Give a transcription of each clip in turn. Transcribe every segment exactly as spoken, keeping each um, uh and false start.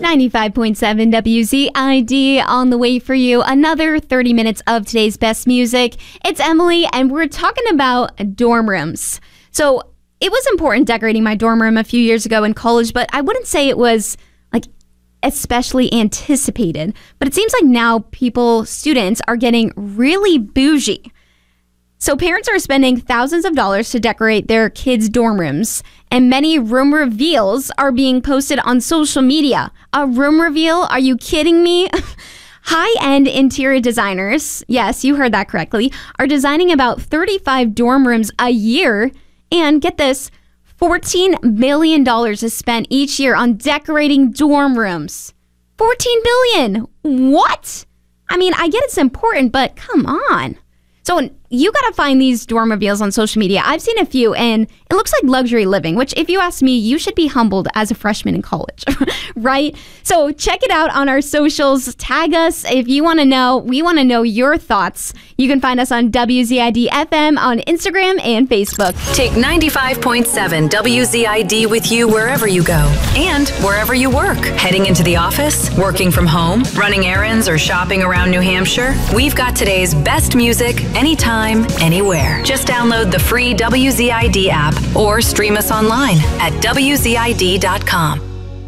ninety-five point seven W Z I D on the way for you. Another thirty minutes of today's best music. It's Emily, and we're talking about dorm rooms. So it was important decorating my dorm room a few years ago in college, but I wouldn't say it was like especially anticipated. But it seems like now people, students, are getting really bougie. So parents are spending thousands of dollars to decorate their kids' dorm rooms, and many room reveals are being posted on social media. A room reveal? Are you kidding me? High-end interior designers, yes, you heard that correctly, are designing about thirty-five dorm rooms a year. And get this, fourteen million dollars is spent each year on decorating dorm rooms. fourteen billion dollars? What? I mean, I get it's important, but come on. So you got to find these dorm reveals on social media. I've seen a few, and it looks like luxury living, which if you ask me, you should be humbled as a freshman in college, right? So check it out on our socials. Tag us if you want to know. We want to know your thoughts. You can find us on W Z I D F M on Instagram and Facebook. Take ninety-five point seven W Z I D with you wherever you go and wherever you work. Heading into the office, working from home, running errands, or shopping around New Hampshire, we've got today's best music anytime, anywhere. Just download the free W Z I D app or stream us online at W Z I D dot com.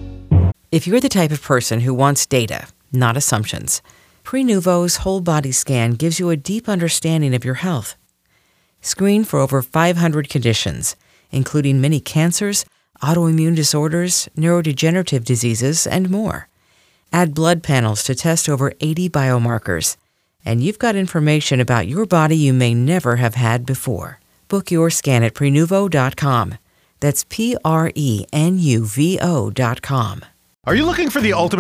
If you're the type of person who wants data, not assumptions, Prenuvo's whole body scan gives you a deep understanding of your health. Screen for over five hundred conditions, including many cancers, autoimmune disorders, neurodegenerative diseases, and more. Add blood panels to test over eighty biomarkers. And you've got information about your body you may never have had before. Book your scan at Prenuvo dot com. That's P R E N U V O dot com. Are you looking for the ultimate